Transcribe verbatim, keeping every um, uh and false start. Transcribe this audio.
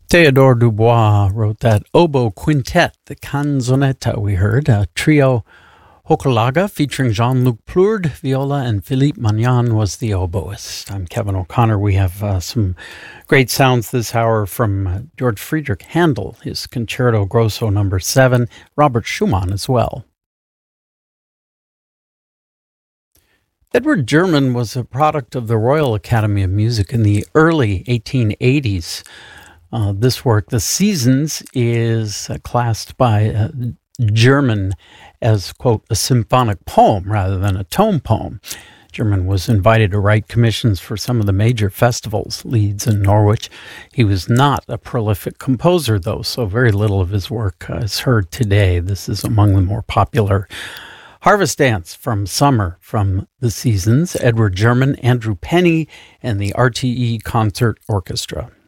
Theodore Dubois wrote that oboe quintet, the canzonetta we heard, a trio Hochelaga featuring Jean-Luc Plourde, viola, and Philippe Magnan was the oboist. I'm Kevin O'Connor. We have uh, some great sounds this hour from uh, George Friedrich Handel, his Concerto Grosso number seven, Robert Schumann as well. Edward German was a product of the Royal Academy of Music in the early eighteen eighties. Uh, this work, The Seasons, is uh, classed by uh, German as, quote, a symphonic poem rather than a tone poem. German was invited to write commissions for some of the major festivals, Leeds and Norwich. He was not a prolific composer, though, so very little of his work uh, is heard today. This is among the more popular. Harvest Dance from Summer from The Seasons, Edward German, Andrew Penny, and the R T E Concert Orchestra.